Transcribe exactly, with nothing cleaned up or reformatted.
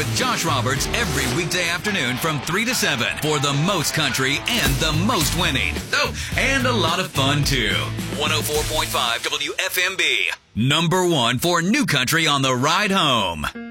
with Josh Roberts every weekday afternoon from three to seven for the most country and the most winning. Oh, and a lot of fun, too. one oh four point five W F M B. Number one for new country on the ride home.